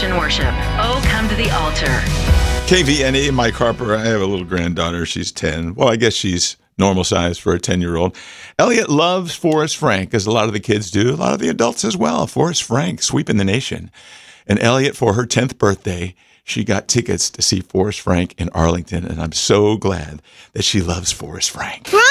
Christian worship. Oh, come to the altar. KVNE, Mike Harper. I have a little granddaughter. She's 10. Well, I guess she's normal size for a 10-year-old. Elliot loves Forrest Frank, as a lot of the kids do. A lot of the adults as well. Forrest Frank, sweeping the nation. And Elliot, for her 10th birthday, she got tickets to see Forrest Frank in Arlington. And I'm so glad that she loves Forrest Frank.